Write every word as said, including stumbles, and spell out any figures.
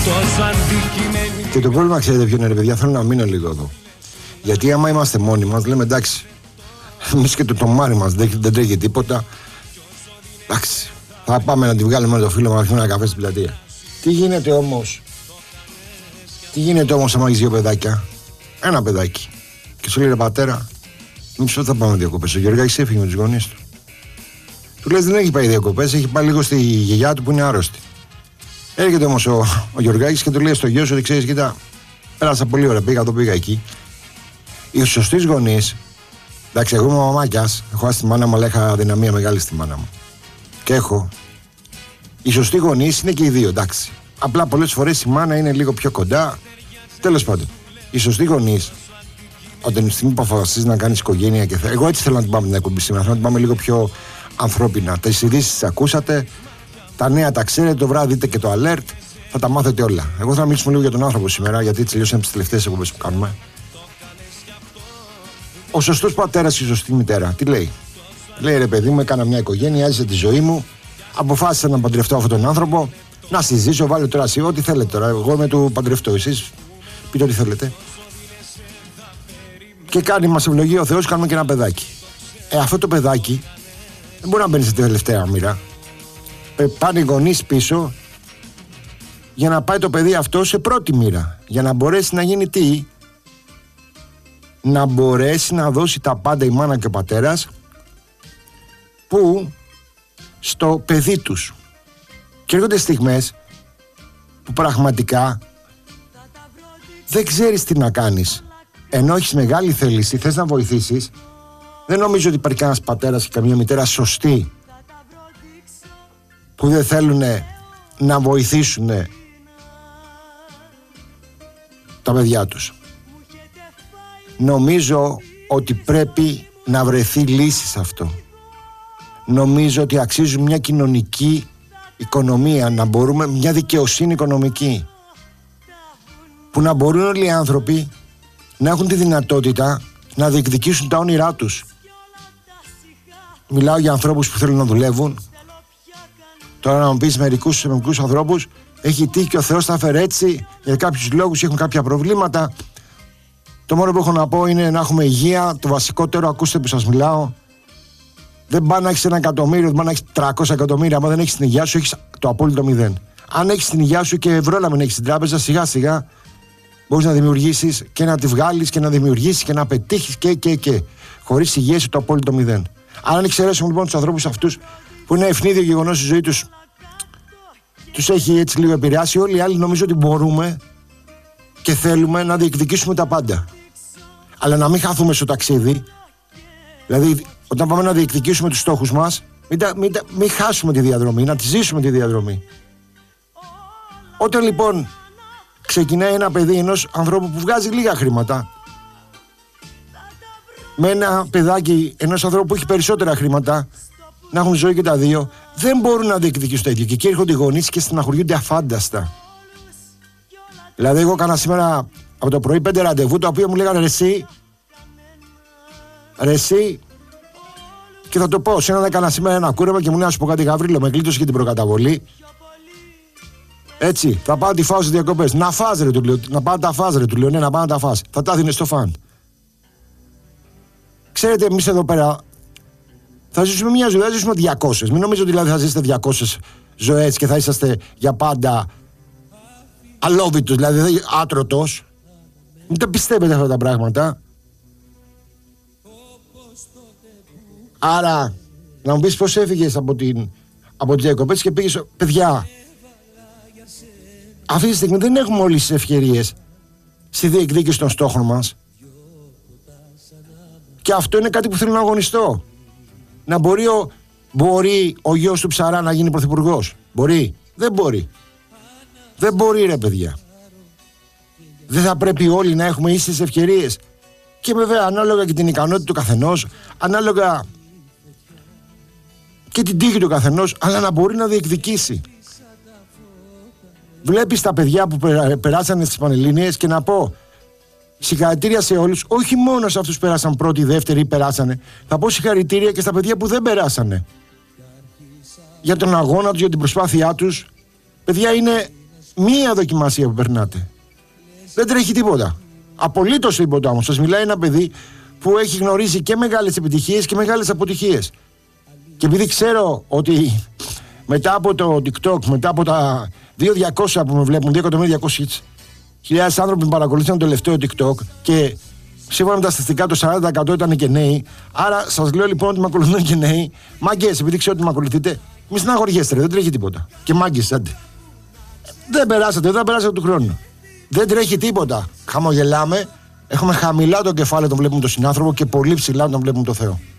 Και το πρόβλημα, ξέρετε ποιο είναι, ρε παιδιά, θέλω να μείνω λίγο εδώ. Γιατί άμα είμαστε μόνοι μας, λέμε εντάξει, εμείς και το τομάρι μας δεν, δεν τρέχει τίποτα. Εντάξει, θα πάμε να τη βγάλουμε με το φίλο μας, να ένα καφέ στην πλατεία. Τι γίνεται όμως, τι γίνεται όμως άμα έχεις δύο παιδάκια, ένα παιδάκι, και σου λέει ρε πατέρα, μήπως θα πάμε διακοπές. Ο Γεωργάκης έφυγε με τους γονείς του. Του λες δεν έχει πάει διακοπές, έχει πάει λίγο στη γιαγιά του που είναι άρρωστη. Έρχεται όμως ο, ο Γεωργάκης και του λέει στο γιο σου ότι ξέρεις, κοίτα, πέρασα πολύ ωραία, πήγα το πήγα εκεί. Οι σωστοί γονείς, εντάξει, εγώ είμαι μαμάκιας, έχω χάσει τη μάνα μου, αλλά είχα αδυναμία μεγάλη στη μάνα μου. Και έχω. Οι σωστοί γονείς είναι και οι δύο, εντάξει. Απλά πολλές φορές η μάνα είναι λίγο πιο κοντά. Τέλος πάντων, οι σωστοί γονείς, όταν τη στιγμή που αποφασίζεις να κάνεις οικογένεια και θε... εγώ έτσι θέλω να την πάμε την εκπομπή σήμερα, θέλω να την πάμε λίγο πιο ανθρώπινα. Τις ειδήσεις τις ακούσατε, τα νέα τα ξέρετε, το βράδυ δείτε και το alert, θα τα μάθετε όλα. Εγώ θα μιλήσουμε λίγο για τον άνθρωπο σήμερα, γιατί έτσι τελειώσαμε τις τελευταίες εκπομπές που κάνουμε. Ο σωστός πατέρας και η σωστή μητέρα, τι λέει? Λέει ρε παιδί μου, έκανα μια οικογένεια, έζησα τη ζωή μου, αποφάσισα να παντρευτώ αυτόν τον άνθρωπο, να συζήσω, βάλω τώρα εσύ ό,τι θέλετε τώρα. Εγώ είμαι του παντρευτώ, εσείς πείτε ό,τι θέλετε. Και κάνει μας ευλογία ο Θεός, κάνουμε και ένα παιδάκι. Ε, αυτό το παιδάκι δεν μπορεί να μπαίνει στη τελευταία μοίρα. Πάνε οι γονείς πίσω για να πάει το παιδί αυτό σε πρώτη μοίρα. Για να μπορέσει να γίνει τι? Να μπορέσει να δώσει τα πάντα η μάνα και ο πατέρας που στο παιδί τους. Και έρχονται στιγμές που πραγματικά δεν ξέρεις τι να κάνεις. Ενώ έχεις μεγάλη θέληση, θες να βοηθήσεις. Δεν νομίζω ότι υπάρχει κανένας πατέρας και καμία μητέρα σωστή που δεν θέλουν να βοηθήσουν τα παιδιά τους. Νομίζω ότι πρέπει να βρεθεί λύση σε αυτό. Νομίζω ότι αξίζουν μια κοινωνική οικονομία, να μπορούμε, μια δικαιοσύνη οικονομική, που να μπορούν όλοι οι άνθρωποι να έχουν τη δυνατότητα να διεκδικήσουν τα όνειρά τους. Μιλάω για ανθρώπους που θέλουν να δουλεύουν. Τώρα να μου πεις μερικούς, μερικούς ανθρώπους έχει τύχει και ο Θεός θα φέρει έτσι για κάποιους λόγους, έχουν κάποια προβλήματα. Το μόνο που έχω να πω είναι να έχουμε υγεία. Το βασικότερο, ακούστε που σας μιλάω, δεν πάει να έχεις ένα εκατομμύριο, δεν πάει να έχεις τριακόσια εκατομμύρια. Αν δεν έχεις την υγεία σου, έχεις το απόλυτο μηδέν. Αν έχεις την υγεία σου και ευρώ να μην έχεις στην τράπεζα, σιγά σιγά μπορείς να δημιουργήσεις και να τη βγάλεις και να δημιουργήσεις και να πετύχεις και και και. Χωρίς υγεία είσαι το απόλυτο μηδέν. Αν εξαιρέσουμε λοιπόν τους ανθρώπους αυτούς που είναι ευνίδιο γεγονός η ζωή τους, τους έχει έτσι λίγο επηρεάσει, όλοι οι άλλοι νομίζω ότι μπορούμε και θέλουμε να διεκδικήσουμε τα πάντα. Αλλά να μην χαθούμε στο ταξίδι. Δηλαδή, όταν πάμε να διεκδικήσουμε τους στόχους μας, μην, τα, μην, τα, μην χάσουμε τη διαδρομή, να τη ζήσουμε τη διαδρομή. Όταν λοιπόν ξεκινάει ένα παιδί ενός ανθρώπου που βγάζει λίγα χρήματα, με ένα παιδάκι ενός ανθρώπου που έχει περισσότερα χρήματα, να έχουν ζωή και τα δύο, δεν μπορούν να διεκδικήσουν το ίδιο. Και εκεί έρχονται οι γονείς και στεναχωριούνται αφάνταστα. Δηλαδή, εγώ έκανα σήμερα από το πρωί πέντε ραντεβού, τα οποία μου λέγανε ρε εσύ, ρε εσύ, και θα το πω, σε έναν έκανα σήμερα ένα κούρεμα και μου λέει να σου πω κάτι Γαβρίλο, με κλείτωσε και την προκαταβολή. Έτσι, θα πάω να τη φάω στις διακοπές. Να φας ρε του λέω, να πάω να τα φας ρε του λέω, ναι να πάω να τα φας. Θα τα δίνει στο φαν. Ξέρετε, εμείς εδώ πέρα θα ζήσουμε μια ζωή, θα ζήσουμε διακόσιες. Μην νομίζετε ότι δηλαδή θα ζήσετε διακόσιες ζωές και θα είσαστε για πάντα αλόβητος, δηλαδή άτρωτος. Μην τα πιστεύετε αυτά τα πράγματα. Άρα, να μου πεις πώς έφυγες από, την, από τις διακοπές και πήγες, παιδιά, αυτή τη στιγμή δεν έχουμε όλες τις ευκαιρίες στη διεκδίκηση των στόχων μας. Και αυτό είναι κάτι που θέλω να αγωνιστώ. Να μπορεί ο, μπορεί ο γιος του Ψαρά να γίνει πρωθυπουργός. Μπορεί. Δεν μπορεί. Δεν μπορεί ρε παιδιά. Δεν θα πρέπει όλοι να έχουμε ίσες ευκαιρίες. Και βέβαια ανάλογα και την ικανότητα του καθενός, ανάλογα και την τύχη του καθενός, αλλά να μπορεί να διεκδικήσει. Βλέπεις τα παιδιά που περάσανε στις Πανελλήνιες και να πω συγχαρητήρια σε όλους, όχι μόνο σε αυτούς που πέρασαν πρώτη, δεύτερη ή περάσανε. Θα πω συγχαρητήρια και στα παιδιά που δεν περάσανε. Για τον αγώνα τους, για την προσπάθειά τους. Παιδιά, είναι μία δοκιμασία που περνάτε. Δεν τρέχει τίποτα. Απολύτως τίποτα όμως. Σας μιλάει ένα παιδί που έχει γνωρίσει και μεγάλες επιτυχίες και μεγάλες αποτυχίες. Και επειδή ξέρω ότι μετά από το TikTok, μετά από τα δύο χιλιάδες διακόσια που με βλέπουν, δύο εκατομμύρια διακόσιες χιλιάδες άνθρωποι που παρακολουθούν το τελευταίο TikTok και σύμφωνα με τα στατιστικά το σαράντα τοις εκατό ήταν και νέοι. Άρα σας λέω λοιπόν ότι με ακολουθούν και νέοι. Μάγκες, επειδή ξέρω ότι με ακολουθείτε, μη στεναχωριέστε, δεν τρέχει τίποτα. Και μάγκες, άντε. Δεν περάσατε, δεν περάσατε του χρόνου. Δεν τρέχει τίποτα. Χαμογελάμε, έχουμε χαμηλά το κεφάλι όταν βλέπουμε τον συνάνθρωπο και πολύ ψηλά όταν βλέπουμε τον Θεό.